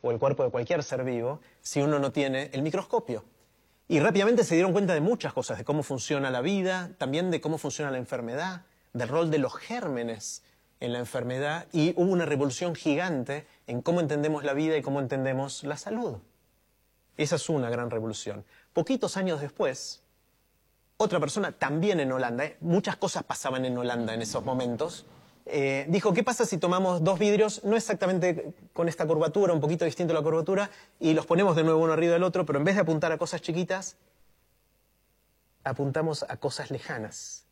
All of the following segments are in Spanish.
o el cuerpo de cualquier ser vivo, si uno no tiene el microscopio. Y rápidamente se dieron cuenta de muchas cosas, de cómo funciona la vida, también de cómo funciona la enfermedad, del rol de los gérmenes en la enfermedad, y hubo una revolución gigante en cómo entendemos la vida y cómo entendemos la salud. Esa es una gran revolución. Poquitos años después, otra persona, también en Holanda, muchas cosas pasaban en Holanda en esos momentos, dijo, ¿qué pasa si tomamos dos vidrios, no exactamente con esta curvatura, un poquito distinto la curvatura, y los ponemos de nuevo uno arriba del otro, pero en vez de apuntar a cosas chiquitas, apuntamos a cosas lejanas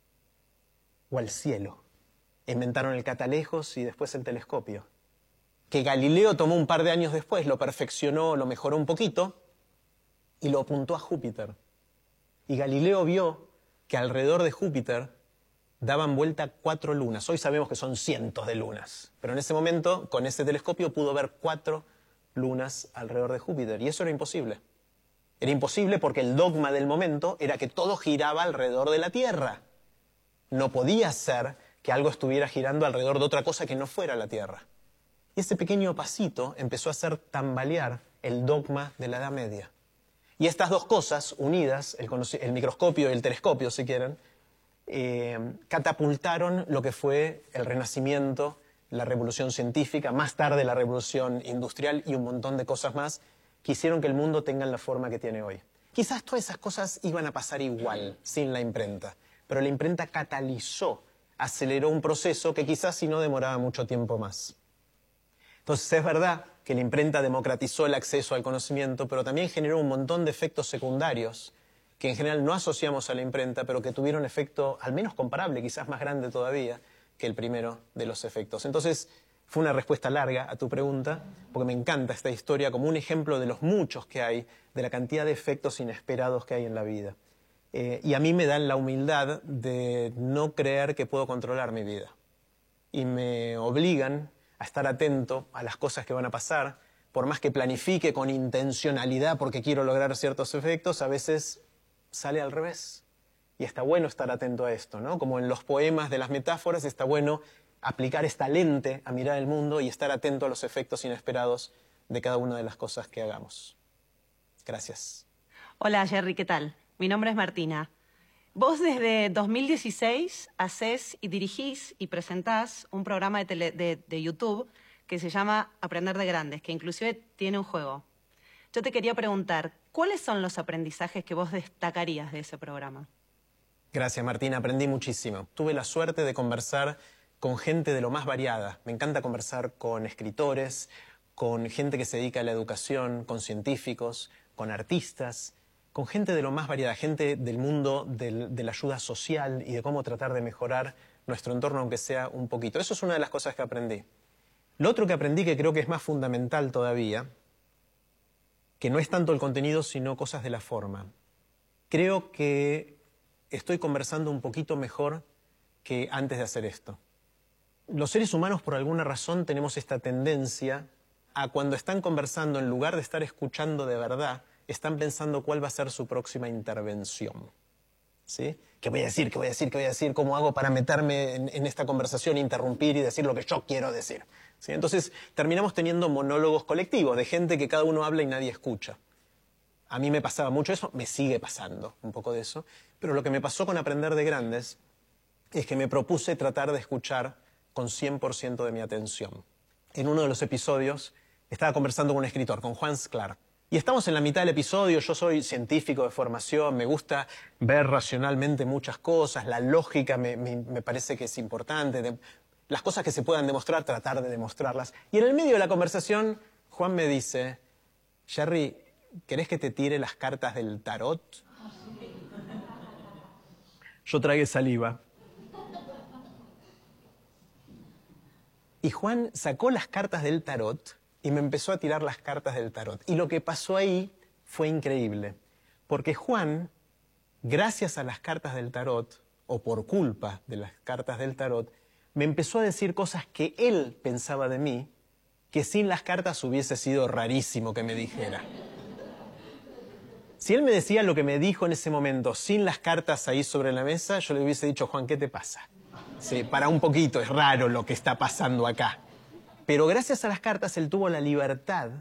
o al cielo? Inventaron el catalejos y después el telescopio, que Galileo tomó un par de años después, lo perfeccionó, lo mejoró un poquito y lo apuntó a Júpiter. Y Galileo vio que alrededor de Júpiter daban vuelta 4 lunas. Hoy sabemos que son cientos de lunas, pero en ese momento, con ese telescopio, pudo ver 4 lunas alrededor de Júpiter. Y eso era imposible. Era imposible porque el dogma del momento era que todo giraba alrededor de la Tierra. No podía ser que algo estuviera girando alrededor de otra cosa que no fuera la Tierra. Y ese pequeño pasito empezó a hacer tambalear el dogma de la Edad Media. Y estas dos cosas unidas, el microscopio y el telescopio, si quieren, catapultaron lo que fue el Renacimiento, la Revolución Científica, más tarde la Revolución Industrial y un montón de cosas más que hicieron que el mundo tenga la forma que tiene hoy. Quizás todas esas cosas iban a pasar igual, sin la imprenta, pero la imprenta catalizó, aceleró un proceso que quizás si no demoraba mucho tiempo más. Entonces es verdad que la imprenta democratizó el acceso al conocimiento, pero también generó un montón de efectos secundarios que en general no asociamos a la imprenta, pero que tuvieron efecto al menos comparable, quizás más grande todavía, que el primero de los efectos. Entonces fue una respuesta larga a tu pregunta, porque me encanta esta historia como un ejemplo de los muchos que hay, de la cantidad de efectos inesperados que hay en la vida. Y a mí me dan la humildad de no creer que puedo controlar mi vida. Y me obligan a estar atento a las cosas que van a pasar, por más que planifique con intencionalidad porque quiero lograr ciertos efectos, a veces sale al revés. Y está bueno estar atento a esto, ¿no? Como en los poemas de las metáforas, está bueno aplicar esta lente a mirar el mundo y estar atento a los efectos inesperados de cada una de las cosas que hagamos. Gracias. Hola, Jerry, ¿qué tal? Mi nombre es Martina. Vos desde 2016 hacés y dirigís y presentás un programa de YouTube que se llama Aprender de Grandes, que inclusive tiene un juego. Yo te quería preguntar, ¿cuáles son los aprendizajes que vos destacarías de ese programa? Gracias, Martina. Aprendí muchísimo. Tuve la suerte de conversar con gente de lo más variada. Me encanta conversar con escritores, con gente que se dedica a la educación, con científicos, con artistas, con gente de lo más variada, gente del mundo de la ayuda social y de cómo tratar de mejorar nuestro entorno, aunque sea un poquito. Eso es una de las cosas que aprendí. Lo otro que aprendí, que creo que es más fundamental todavía, que no es tanto el contenido, sino cosas de la forma. Creo que estoy conversando un poquito mejor que antes de hacer esto. Los seres humanos, por alguna razón, tenemos esta tendencia a cuando están conversando, en lugar de estar escuchando de verdad, están pensando cuál va a ser su próxima intervención. ¿Sí? ¿Qué voy a decir? ¿Qué voy a decir? ¿Qué voy a decir? ¿Cómo hago para meterme en esta conversación, interrumpir y decir lo que yo quiero decir? ¿Sí? Entonces terminamos teniendo monólogos colectivos de gente que cada uno habla y nadie escucha. A mí me pasaba mucho eso, me sigue pasando un poco de eso, pero lo que me pasó con Aprender de Grandes es que me propuse tratar de escuchar con 100% de mi atención. En uno de los episodios estaba conversando con un escritor, con Juan Sclar. Y estamos en la mitad del episodio, yo soy científico de formación, me gusta ver racionalmente muchas cosas, la lógica me parece que es importante, las cosas que se puedan demostrar, tratar de demostrarlas. Y en el medio de la conversación, Juan me dice, Jerry, ¿querés que te tire las cartas del tarot? Yo tragué saliva. Y Juan sacó las cartas del tarot y me empezó a tirar las cartas del tarot. Y lo que pasó ahí fue increíble. Porque Juan, gracias a las cartas del tarot, o por culpa de las cartas del tarot, me empezó a decir cosas que él pensaba de mí, que sin las cartas hubiese sido rarísimo que me dijera. Si él me decía lo que me dijo en ese momento, sin las cartas ahí sobre la mesa, yo le hubiese dicho, Juan, ¿qué te pasa? Sí, para un poquito, es raro lo que está pasando acá. Pero gracias a las cartas él tuvo la libertad